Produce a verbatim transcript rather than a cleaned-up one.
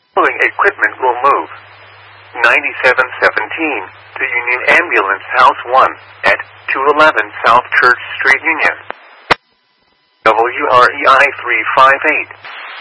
Following equipment will move. ninety-seven seventeen to Union Ambulance House one at two eleven South Church Street, Union. W R E I three five eight.